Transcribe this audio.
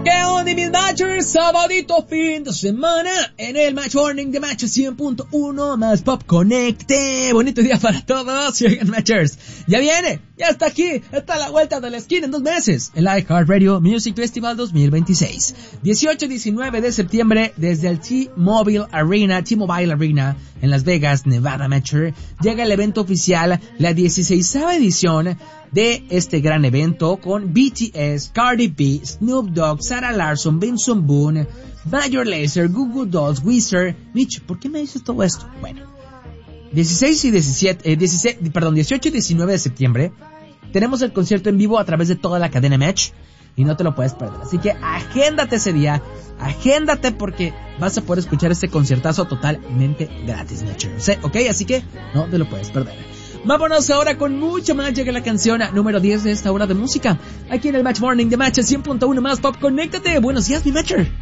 ¿Qué onda, mis matchers? Sabadito fin de semana en el Match Morning de Match 100.1 más Pop Conecte. Bonito día para todos. Y oigan, matchers, ya viene, ya está aquí, está a la vuelta de la esquina en 2 meses. El iHeartRadio Music Festival 2026. 18 y 19 de septiembre desde el T-Mobile Arena en Las Vegas, Nevada, matcher. Llega el evento oficial, la 16ª edición de este gran evento con BTS, Cardi B, Snoop Dogg, Sarah Larson, Benson Boone, Major Lazer, Goo Goo Dolls, Weezer. Mitch, ¿por qué me dices todo esto? Bueno, 18 y 19 de septiembre tenemos el concierto en vivo a través de toda la cadena Match y no te lo puedes perder. Así que agéndate ese día, agéndate porque vas a poder escuchar este conciertazo totalmente gratis, Matcher. ¿Ok? Así que no te lo puedes perder. Vámonos ahora con mucho más. Llega la canción número 10 de esta hora de música aquí en el Match Morning de Match 100.1 más Pop. Conéctate. Buenos días, mi Matcher.